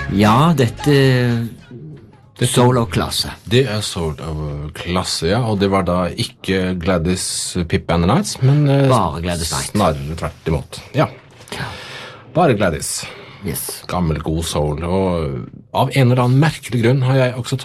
Ja, dette Soul of klasse. Det Soul of klasse, ja, og det var da ikke Gladys Pip and the Knights, men Bare Gladys Knight. Snarere tvert imot. Ja, bare Gladys. Yes. Gammel, god soul, og av en eller annen merkelig grunn har jeg også